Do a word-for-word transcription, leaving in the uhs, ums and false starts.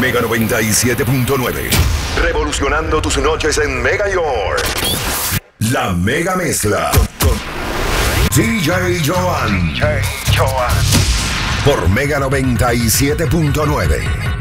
Mega noventa y siete punto nueve. Revolucionando tus noches en Mega York. La Mega Mezcla con D J Joan. D J Joan. Por Mega noventa y siete punto nueve.